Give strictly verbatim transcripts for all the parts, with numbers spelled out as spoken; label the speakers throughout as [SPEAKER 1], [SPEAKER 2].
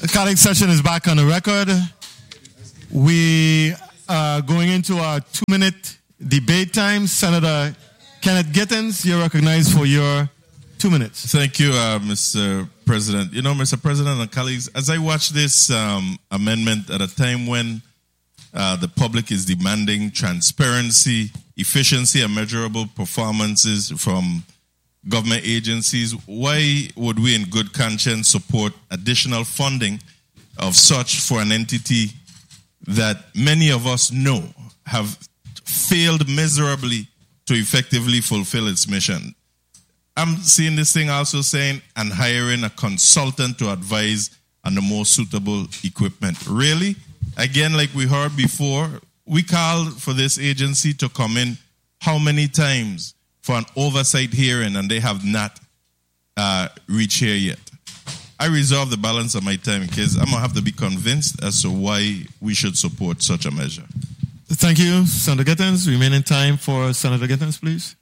[SPEAKER 1] The colleague session is back on the record. We are going into our two-minute debate time. Senator Kenneth Gittens, you're recognized for your two minutes.
[SPEAKER 2] Thank you, uh, Mister President. You know, Mister President and colleagues, as I watch this um, amendment at a time when uh, the public is demanding transparency, efficiency, and measurable performances from government agencies, why would we in good conscience support additional funding of such for an entity that many of us know have failed miserably to effectively fulfill its mission? I'm seeing this thing also saying, and hiring a consultant to advise on the most suitable equipment. Really? Again, like we heard before, we called for this agency to come in how many times for an oversight hearing, and they have not uh, reached here yet. I reserve the balance of my time because I'm going to have to be convinced as to why we should support such a measure.
[SPEAKER 1] Thank you, Senator Gittens. Remaining time for Senator Gittens, please.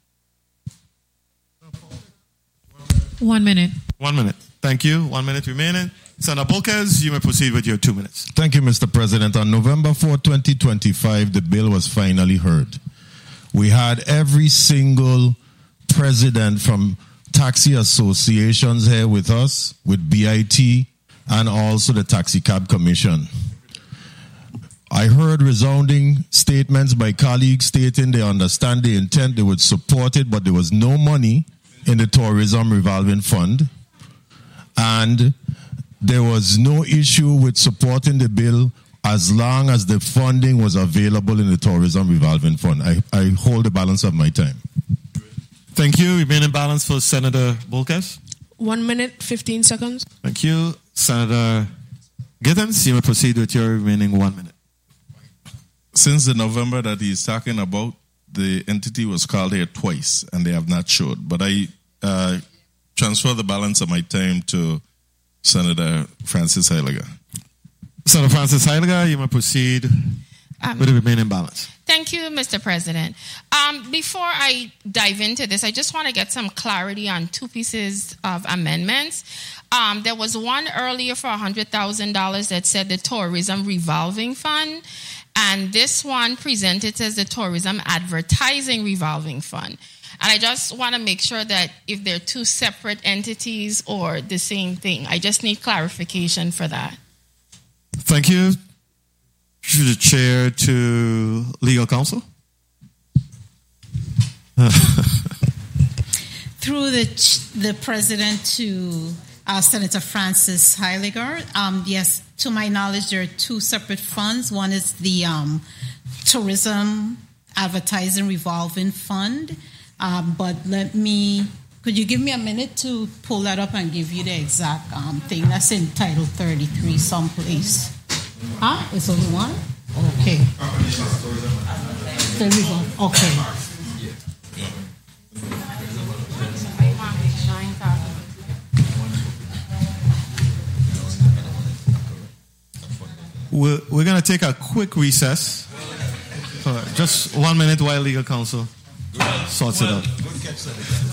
[SPEAKER 3] One minute.
[SPEAKER 1] One minute. Thank you. One minute remaining. Senator Bolkes, you may proceed with your two minutes.
[SPEAKER 4] Thank you, Mister President. On November fourth, twenty twenty-five, the bill was finally heard. We had every single president from taxi associations here with us, with B I T, and also the Taxi Cab Commission. I heard resounding statements by colleagues stating they understand the intent, they would support it, but there was no money in the Tourism Revolving Fund. And there was no issue with supporting the bill as long as the funding was available in the Tourism Revolving Fund. I, I hold the balance of my time.
[SPEAKER 1] Thank you. Remaining balance for Senator Bolkes.
[SPEAKER 5] One minute, fifteen seconds.
[SPEAKER 1] Thank you. Senator Gittens, you may proceed with your remaining one minute.
[SPEAKER 2] Since the November that he's talking about, the entity was called here twice, and they have not showed. But I uh, transfer the balance of my time to Senator Francis Heiliger.
[SPEAKER 1] Senator Francis Heiliger, you may proceed um, with the remaining balance.
[SPEAKER 6] Thank you, Mister President. Um, before I dive into this, I just want to get some clarity on two pieces of amendments. Um, there was one earlier for one hundred thousand dollars that said the Tourism Revolving Fund, and this one presented as the Tourism Advertising Revolving Fund. And I just want to make sure that if they're two separate entities or the same thing, I just need clarification for that.
[SPEAKER 1] Thank you. Through the chair to legal counsel.
[SPEAKER 7] Through the the president to uh, Senator Francis Heiliger. Um, yes, to my knowledge, there are two separate funds. One is the um, Tourism Advertising Revolving Fund. Um, but let me, could you give me a minute to pull that up and give you the exact um, thing? That's in Title thirty-three someplace. Huh? It's only one? Okay. There we go. Okay.
[SPEAKER 1] We're, we're going to take a quick recess. Uh, just one minute while legal counsel sorts it out.